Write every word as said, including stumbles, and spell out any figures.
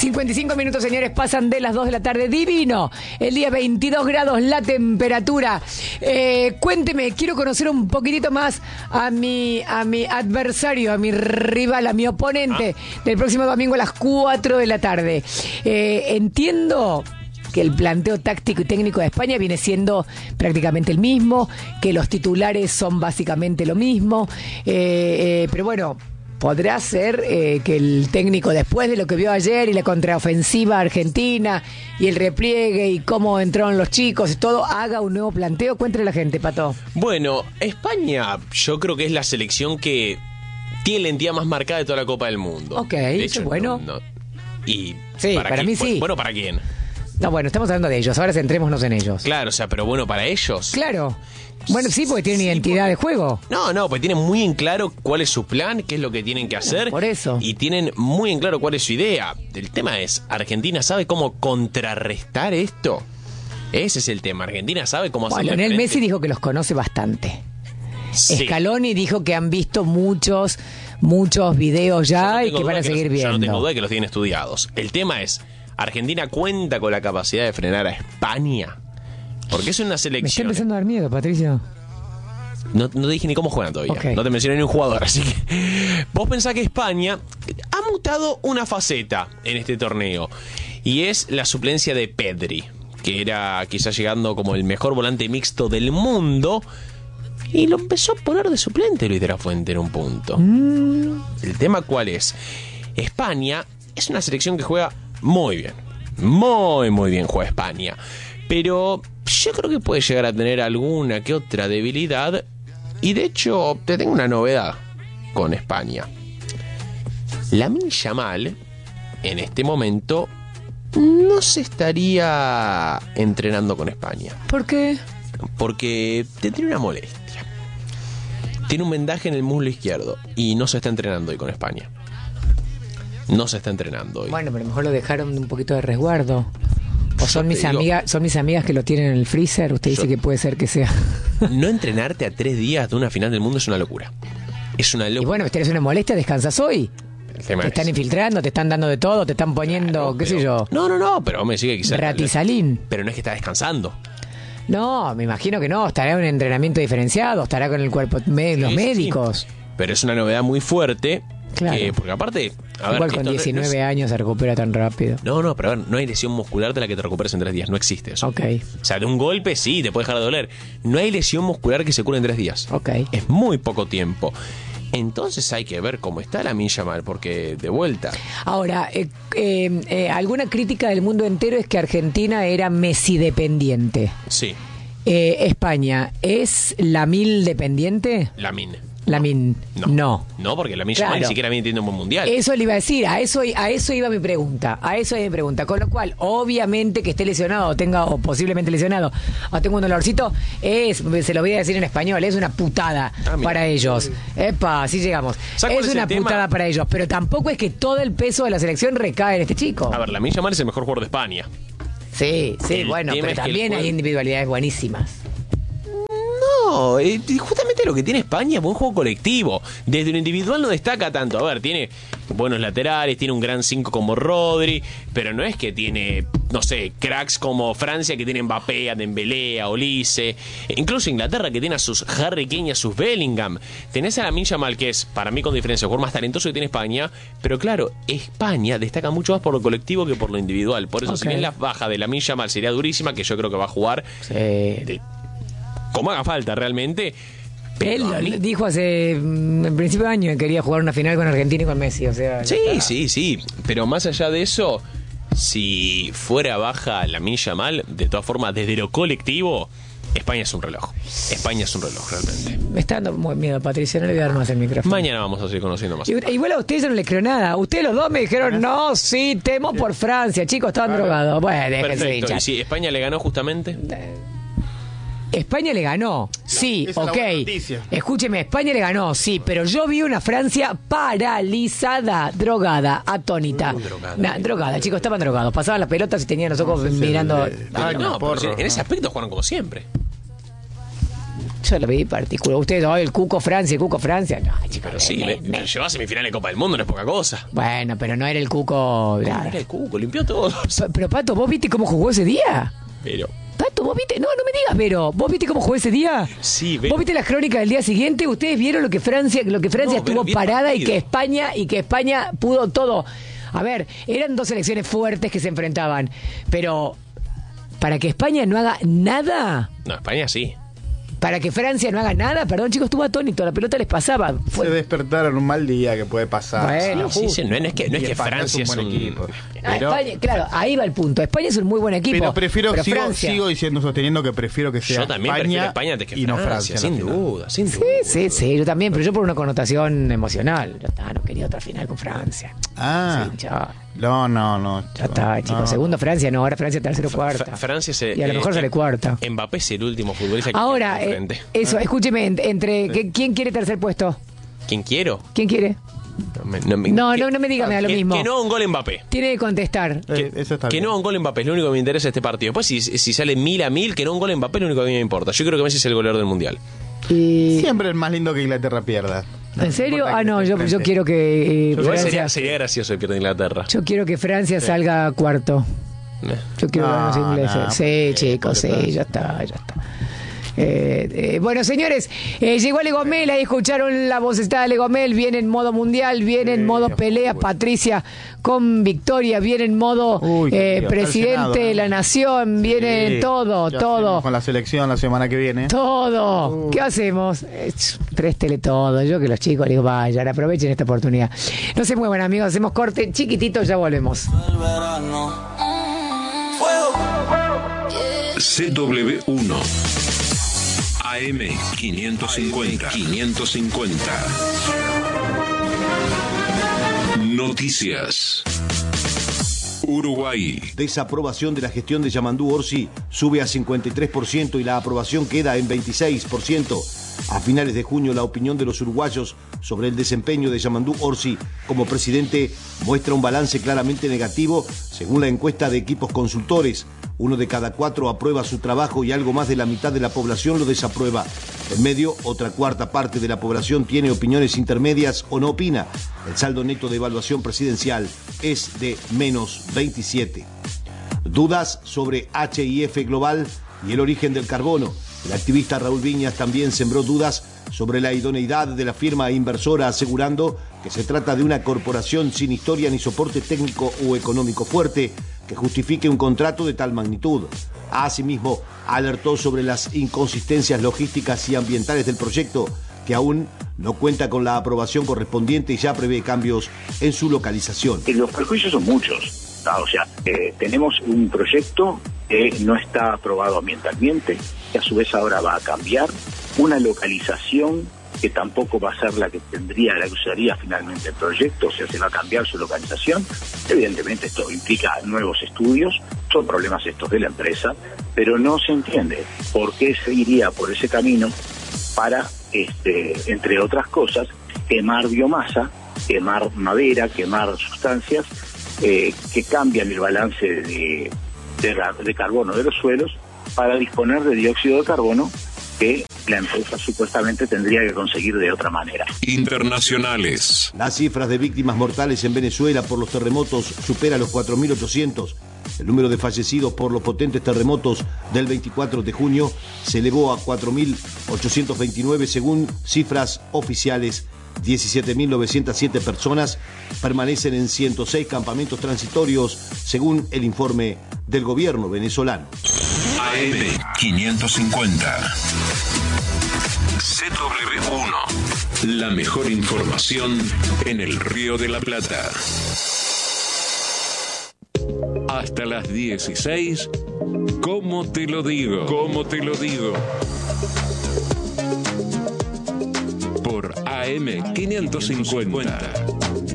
cincuenta y cinco minutos, señores, pasan de las dos de la tarde. Divino. El día veintidós grados la temperatura. Eh, cuénteme, quiero conocer un poquitito más a mi, a mi adversario, a mi rival, a mi oponente ah. del próximo domingo a las cuatro de la tarde. Eh, entiendo que el planteo táctico y técnico de España viene siendo prácticamente el mismo, que los titulares son básicamente lo mismo, eh, eh, pero bueno, podrá ser eh, que el técnico, después de lo que vio ayer y la contraofensiva argentina y el repliegue y cómo entraron los chicos y todo, haga un nuevo planteo. Cuéntale a la gente, Pato. Bueno, España yo creo que es la selección que tiene la entidad más marcada de toda la Copa del Mundo. Ok, de hecho, bueno. No, no. Y sí, para, para mí sí. Bueno, ¿para quién? No, bueno, estamos hablando de ellos, ahora centrémonos en ellos. Claro, o sea, pero bueno, para ellos. Claro. Bueno, sí, porque tienen sí, identidad porque... de juego. No, no, porque tienen muy en claro cuál es su plan, qué es lo que tienen que hacer. Por eso. Y tienen muy en claro cuál es su idea. El tema es, ¿Argentina sabe cómo contrarrestar esto? Ese es el tema. Argentina sabe cómo hacerlo. Bueno, Lionel Messi dijo que los conoce bastante. Sí. Scaloni dijo que han visto muchos, muchos videos ya no y que van a seguir los, viendo. Yo no tengo duda de que los tienen estudiados. El tema es, ¿Argentina cuenta con la capacidad de frenar a España? Porque es una selección. Me está empezando a dar miedo, Patricio. No, no te dije ni cómo juegan todavía. Okay. No te mencioné ni un jugador. Así que vos pensás que España ha mutado una faceta en este torneo. Y es la suplencia de Pedri, que era quizás llegando como el mejor volante mixto del mundo. Y lo empezó a poner de suplente Luis de la Fuente en un punto. Mm. ¿El tema cuál es? España es una selección que juega muy bien. Muy, muy bien juega España. Pero yo creo que puede llegar a tener alguna que otra debilidad. Y de hecho, te tengo una novedad con España. Lamine Yamal, en este momento, no se estaría entrenando con España. ¿Por qué? Porque te tiene una molestia. Tiene un vendaje en el muslo izquierdo y no se está entrenando hoy con España. No se está entrenando hoy. Bueno, pero a lo mejor lo dejaron un poquito de resguardo. O son mis amigas, son mis amigas que lo tienen en el freezer. Usted dice yo, que puede ser que sea. No entrenarte a tres días de una final del mundo es una locura. Es una locura. Y bueno, ¿tenés una molestia? ¿Descansas hoy? Te están infiltrando, te están dando de todo, te están poniendo, claro, qué pero, sé yo. No, no, no, pero me sigue quizás. Ratizalín. Pero no es que está descansando. No, me imagino que no. Estará en un entrenamiento diferenciado, estará con el cuerpo, me, sí, los médicos. Sí. Pero es una novedad muy fuerte. Claro. Que, porque aparte, a igual ver, con diecinueve no es... años se recupera tan rápido. No, no, pero a ver, no hay lesión muscular de la que te recuperes en tres días. No existe eso. Ok. O sea, de un golpe sí, te puede dejar de doler. No hay lesión muscular que se cure en tres días. Ok. Es muy poco tiempo. Entonces hay que ver cómo está Lamine Yamal, porque de vuelta. Ahora, eh, eh, eh, alguna crítica del mundo entero es que Argentina era Messi dependiente. Sí. Eh, España, ¿es Lamine dependiente? Lamine. Lamine, no. No, no porque Lamine claro. Yamal ni siquiera viene teniendo un buen mundial. Eso le iba a decir, a eso, a eso iba mi pregunta, a eso iba mi pregunta. Con lo cual, obviamente que esté lesionado o tenga, o posiblemente lesionado, o tenga un dolorcito, es, se lo voy a decir en español, es una putada ah, para ellos. Epa, así llegamos. Es una putada para ellos, pero tampoco es que todo el peso de la selección recae en este chico. A ver, Lamine Yamal es el mejor jugador de España. Sí, sí, el bueno, pero también hay individualidades buenísimas. No, eh, justamente lo que tiene España es buen juego colectivo. Desde lo individual no destaca tanto. A ver, tiene buenos laterales, tiene un gran cinco como Rodri, pero no es que tiene, no sé, cracks como Francia que tiene Mbappé, a Dembélé, a Olise. Incluso Inglaterra que tiene a sus Harry Kane y a sus Bellingham. Tenés a Lamine Yamal, que es, para mí con diferencia, el jugador más talentoso que tiene España. Pero claro, España destaca mucho más por lo colectivo que por lo individual. Por eso, okay, si bien la baja de Lamine Yamal sería durísima, que yo creo que va a jugar... Sí. De, como haga falta realmente. Él mí... dijo hace en principio de año que quería jugar una final con Argentina y con Messi, o sea. Sí, sí, sí. Pero más allá de eso, si fuera baja Lamine Yamal, de todas formas, desde lo colectivo, España es un reloj. España es un reloj, realmente. Me está dando muy miedo, Patricia, no le voy a dar más el micrófono. Mañana vamos a seguir conociendo más. Igual a ustedes yo no les creo nada. Ustedes los dos me dijeron, no, sí, temo por Francia. Chicos, estaban claro. drogados. Bueno, déjense de hinchar. ¿Y si España le ganó justamente? España le ganó, sí, esa ok. Escúcheme, España le ganó, sí, pero yo vi una Francia paralizada, drogada, atónita. Uh, drogada. Nah, drogada, chicos, estaban drogados. Pasaban las pelotas y tenían los ojos no, mirando. El, el, el, ah, no, pero en ese aspecto jugaron como siempre. Yo lo vi particular. Ustedes, oh, el Cuco Francia, el Cuco Francia. No, chicos, Pero sí, me, me llevó a semifinal de Copa del Mundo, no es poca cosa. Bueno, pero no era el Cuco. No, era el Cuco, limpió todo. Pero, pero Pato, ¿vos viste cómo jugó ese día? Pero... Pato, ¿vos viste? No, no me digas, pero ¿vos viste cómo jugó ese día? Sí, pero... ¿Vos viste las crónicas del día siguiente? ¿Ustedes vieron lo que Francia, lo que Francia No, estuvo bien parada partido. y que España y que España pudo todo? A ver, eran dos selecciones fuertes que se enfrentaban, pero para que España no haga nada, No, España sí. para que Francia no haga nada, perdón chicos, estuvo atónito, la pelota les pasaba. Fue... Se despertaron un mal día que puede pasar. Bueno, Sí, sí, no, no es que, no es Y que España Francia es un buen es un... equipo. Ah, Pero- España, claro, ahí va el punto. España es un muy buen equipo. Pero prefiero, pero sigo, Francia. sigo diciendo, sosteniendo que prefiero que sea Yo también España, prefiero España antes que y no Francia, Francia. sin en la final. duda, sin Sí, duda. sí, sí, yo también, pero yo por una connotación emocional. Ya está, no quería otra final con Francia. Ah, Sí, ya, no, no, no. ya está, chicos. No. Segundo Francia, no, ahora Francia tercero, Fra- cuarta. Francia se... Y a lo mejor eh, sale cuarta. Mbappé es el último futbolista que Ahora, tiene eh, enfrente. eso, escúcheme, en- entre ¿qué- ¿quién quiere tercer puesto? ¿Quién quiero? ¿Quién quiere? No, me- no, me- No, que- no, no me diga, me da lo que, mismo. que no un gol Mbappé. Tiene que contestar. Eh, eso está Que bien. no un gol Mbappé es lo único que me interesa de este partido. Después, si, si sale mil a mil, que no un gol Mbappé es lo único que a mí me importa. Yo creo que Messi es el goleador del mundial. Y... Siempre es más lindo que Inglaterra pierda. ¿En serio? importa Ah, que no, esté yo, yo enfrente. quiero que eh, Igual Francia, sería, sería gracioso que pierda Inglaterra. yo quiero que Francia salga cuarto. Eh. Yo quiero No, ver a los ingleses. no, sí, porque- chicos, sí, porque- ya está, ya está. Eh, eh, bueno, señores, eh, llegó Legomel, ahí escucharon la vocestada de Legomel, viene en modo mundial, viene en Sí, modo ya pelea, fue. Patricia con victoria, viene en modo Uy, qué eh, lío, está el presidente Senado, de ¿eh? la nación, viene Sí, todo, ya todo. hacemos con la selección la semana que viene. Todo. Uh. ¿Qué hacemos? Eh, Préstele todo. Yo que los chicos les digo, vayan, aprovechen esta oportunidad. No se muevan, amigos. Hacemos corte chiquitito, ya volvemos. C W uno A M quinientos cincuenta quinientos cincuenta Noticias. Uruguay. Desaprobación de la gestión de Yamandú Orsi sube a cincuenta y tres por ciento y la aprobación queda en veintiséis por ciento. A finales de junio, la opinión de los uruguayos sobre el desempeño de Yamandú Orsi como presidente muestra un balance claramente negativo, según la encuesta de equipos consultores. Uno de cada cuatro aprueba su trabajo y algo más de la mitad de la población lo desaprueba. En medio, otra cuarta parte de la población tiene opiniones intermedias o no opina. El saldo neto de evaluación presidencial es de menos veintisiete. Dudas sobre H I F Global y el origen del carbono. El activista Raúl Viñas también sembró dudas sobre la idoneidad de la firma inversora, asegurando que se trata de una corporación sin historia ni soporte técnico o económico fuerte que justifique un contrato de tal magnitud. Asimismo, alertó sobre las inconsistencias logísticas y ambientales del proyecto, que aún no cuenta con la aprobación correspondiente y ya prevé cambios en su localización. Y los perjuicios son muchos. ¿no? O sea, eh, tenemos un proyecto que no está aprobado ambientalmente, que a su vez ahora va a cambiar, una localización que tampoco va a ser la que tendría, la que usaría finalmente el proyecto, o sea, se va a cambiar su localización. Evidentemente esto implica nuevos estudios, son problemas estos de la empresa, pero no se entiende por qué se iría por ese camino para, este, entre otras cosas, quemar biomasa, quemar madera, quemar sustancias eh, que cambian el balance de, de, de carbono de los suelos para disponer de dióxido de carbono que la empresa supuestamente tendría que conseguir de otra manera. Internacionales. Las cifras de víctimas mortales en Venezuela por los terremotos supera los cuatro mil ochocientos. El número de fallecidos por los potentes terremotos del veinticuatro de junio se elevó a cuatro mil ochocientos veintinueve según cifras oficiales. diecisiete mil novecientos siete personas permanecen en ciento seis campamentos transitorios según el informe del gobierno venezolano. A M quinientos cincuenta. C W uno. La mejor información en el Río de la Plata. Hasta las dieciséis. ¿Cómo te lo digo? ¿Cómo te lo digo? Por A M quinientos cincuenta.